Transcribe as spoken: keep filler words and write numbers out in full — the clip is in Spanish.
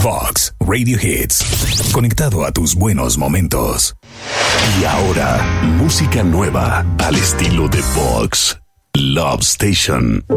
Vox Radio Hits. Conectado a tus buenos momentos. Y ahora, música nueva al estilo de Vox Love Station.